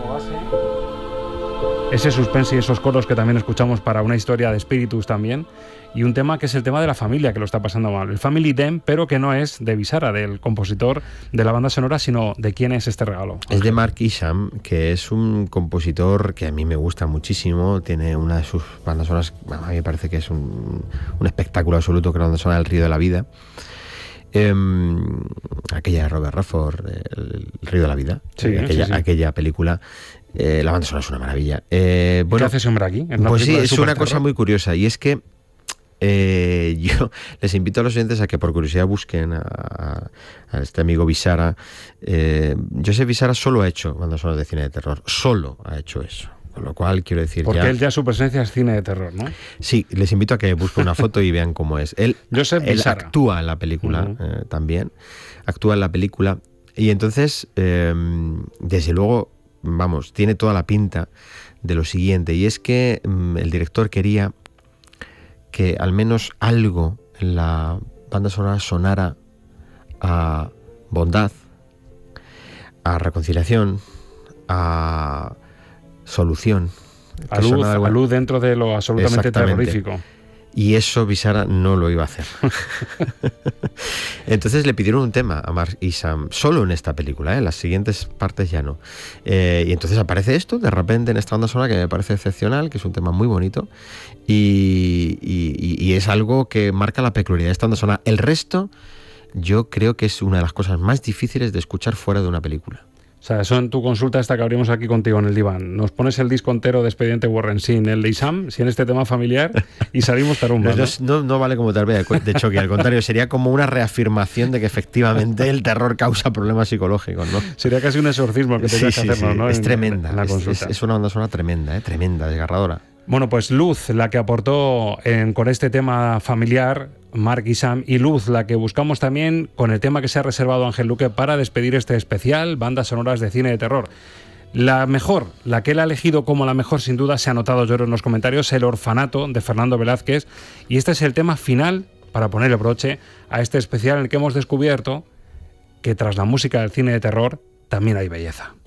como base ese suspense y esos coros que también escuchamos para una historia de espíritus también, y un tema que es el tema de la familia que lo está pasando mal, el Family Them, pero que no es de Visara, del compositor de la banda sonora, sino de quién es este regalo. Es de Mark Isham, que es un compositor que a mí me gusta muchísimo, tiene una de sus bandas sonoras, a mí me parece que es un espectáculo absoluto, que es la banda sonora del Río de la Vida. Aquella de Robert Redford, el Río de la Vida, sí, aquella película, la banda sonora es una maravilla. ¿Qué hace ese hombre aquí? Pues sí, es una cosa muy curiosa, y es que yo les invito a los oyentes a que por curiosidad busquen a este amigo Visara. Joseph Visara solo ha hecho bandas sonoras de cine de terror, solo ha hecho eso. Con lo cual, quiero decir... Porque él ya su presencia es cine de terror, ¿no? Sí, les invito a que busquen una foto y vean cómo es. Él actúa en la película también. Actúa en la película. Y entonces, desde luego, vamos, tiene toda la pinta de lo siguiente. Y es que el director quería que al menos algo en la banda sonora sonara a bondad, a reconciliación, a solución, a luz dentro de lo absolutamente terrorífico. Y eso Visara no lo iba a hacer. Entonces le pidieron un tema a Mark Isham, solo en esta película, las siguientes partes ya no. Y entonces aparece esto de repente en esta banda sonora, que me parece excepcional, que es un tema muy bonito, y es algo que marca la peculiaridad de esta banda sonora. El resto yo creo que es una de las cosas más difíciles de escuchar fuera de una película. O sea, eso en tu consulta esta que abrimos aquí contigo en el diván. Nos pones el disco entero de Expediente Warren sin el de Isham, sin este tema familiar, y salimos tarumba. No vale como terapia de choque, al contrario, sería como una reafirmación de que efectivamente el terror causa problemas psicológicos, ¿no? Sería casi un exorcismo que tendrías que hacernos, ¿no? Es tremenda, en la consulta. Es una banda sonora tremenda, tremenda, desgarradora. Bueno, pues luz la que aportó con este tema familiar Mark Isham, y luz la que buscamos también con el tema que se ha reservado Ángel Luque para despedir este especial Bandas Sonoras de Cine de Terror. La mejor, la que él ha elegido como la mejor, sin duda, se ha anotado yo en los comentarios, El Orfanato, de Fernando Velázquez, y este es el tema final para poner el broche a este especial en el que hemos descubierto que tras la música del cine de terror también hay belleza.